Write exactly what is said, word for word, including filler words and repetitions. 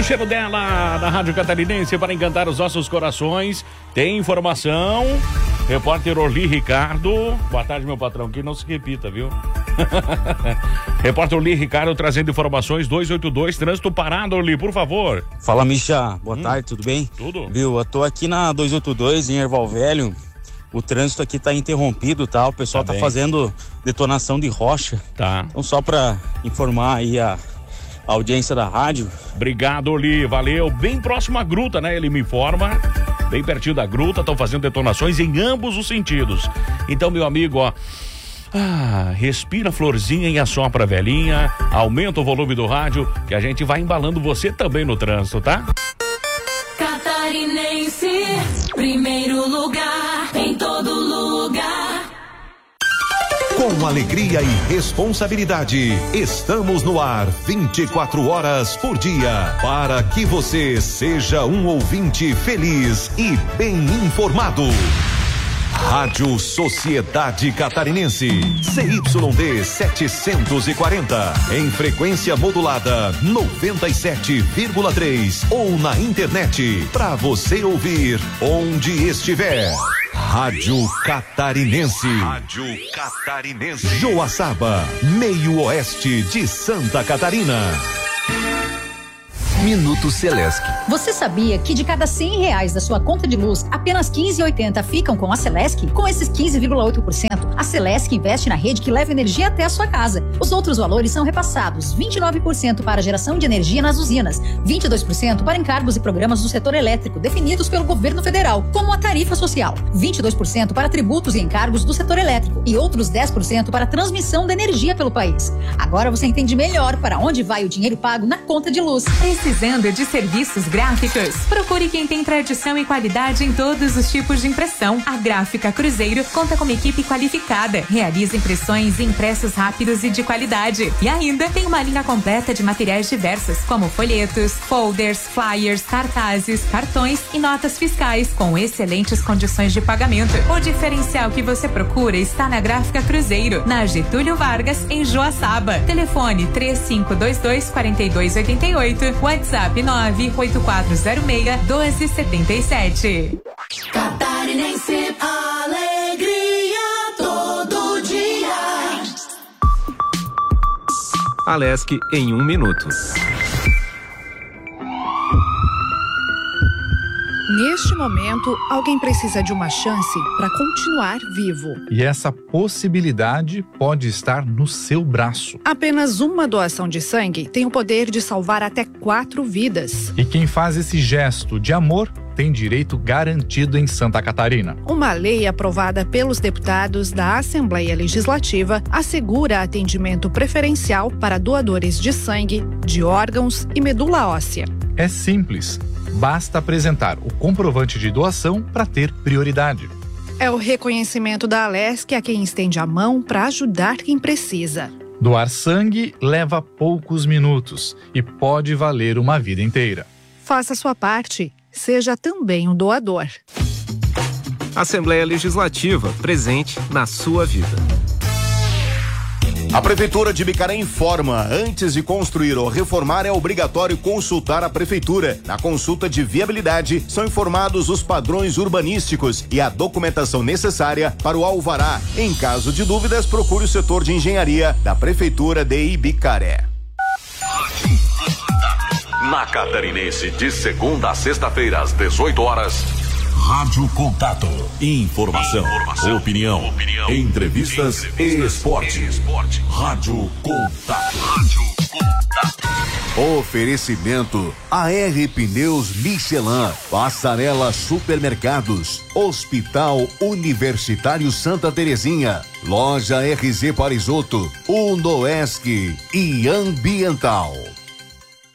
cheiro dela, da Rádio Catarinense, para encantar os nossos corações. Tem informação. Repórter Orli Ricardo. Boa tarde, meu patrão, que não se repita, viu? Repórter Orli Ricardo trazendo informações. Duzentos e oitenta e dois, trânsito parado, Orli, por favor. Fala, Misha, boa hum. tarde, tudo bem? Tudo. Viu, eu tô aqui na duzentos e oitenta e dois, em Erval Velho. O trânsito aqui tá interrompido, tá? O pessoal tá, tá fazendo detonação de rocha. Tá. Então, só pra informar aí a, a audiência da rádio. Obrigado, Oli, valeu. Bem próximo à gruta, né? Ele me informa. Bem pertinho da gruta, estão fazendo detonações em ambos os sentidos. Então, meu amigo, ó. Ah, respira florzinha e assopra a velhinha. Aumenta o volume do rádio, que a gente vai embalando você também no trânsito, tá? Catarinense, primeiro lugar, em todo lugar. Com alegria e responsabilidade, estamos no ar vinte e quatro horas por dia, para que você seja um ouvinte feliz e bem informado. Rádio Sociedade Catarinense, C Y D setecentos e quarenta, em frequência modulada noventa e sete vírgula três ou na internet, para você ouvir onde estiver. Rádio Catarinense. Rádio Catarinense. Joaçaba, meio oeste de Santa Catarina. Minuto Celesc. Você sabia que de cada cem reais da sua conta de luz, apenas quinze vírgula oitenta ficam com a Celesc? Com esses quinze vírgula oito por cento, a Celesc investe na rede que leva energia até a sua casa. Os outros valores são repassados: vinte e nove por cento para a geração de energia nas usinas, vinte e dois por cento para encargos e programas do setor elétrico definidos pelo governo federal, como a tarifa social, vinte e dois por cento para tributos e encargos do setor elétrico e outros dez por cento para a transmissão da energia pelo país. Agora você entende melhor para onde vai o dinheiro pago na conta de luz. Precisando de serviços gráficos? Procure quem tem tradição e qualidade em todos os tipos de impressão. A Gráfica Cruzeiro conta com uma equipe qualificada, realiza impressões e impressos rápidos e de qualidade. E ainda tem uma linha completa de materiais diversos, como folhetos, folders, flyers, cartazes, cartões e notas fiscais, com excelentes condições de pagamento. O diferencial que você procura está na Gráfica Cruzeiro, na Getúlio Vargas, em Joaçaba. Telefone três cinco dois dois, quatro dois oito oito, WhatsApp nove oito quatro zero seis, um dois sete sete. Catarinense, alegria todo dia. Alesc em um minuto. Neste momento, alguém precisa de uma chance para continuar vivo. E essa possibilidade pode estar no seu braço. Apenas uma doação de sangue tem o poder de salvar até quatro vidas. E quem faz esse gesto de amor tem direito garantido em Santa Catarina. Uma lei aprovada pelos deputados da Assembleia Legislativa assegura atendimento preferencial para doadores de sangue, de órgãos e medula óssea. É simples. Basta apresentar o comprovante de doação para ter prioridade. É o reconhecimento da Alesc a quem estende a mão para ajudar quem precisa. Doar sangue leva poucos minutos e pode valer uma vida inteira. Faça sua parte, seja também um doador. Assembleia Legislativa, presente na sua vida. A Prefeitura de Bicaré informa: antes de construir ou reformar é obrigatório consultar a Prefeitura. Na consulta de viabilidade são informados os padrões urbanísticos e a documentação necessária para o alvará. Em caso de dúvidas, procure o setor de engenharia da Prefeitura de Ibicaré. Na Catarinense, de segunda a sexta-feira, às dezoito horas. Rádio Contato. Informação, Informação opinião, opinião, entrevistas, entrevistas e esporte. e esporte. Rádio Contato. Rádio Contato. Oferecimento A R Pneus Michelin, Passarela Supermercados, Hospital Universitário Santa Terezinha, Loja R Z Parisoto, Unoesc e Ambiental.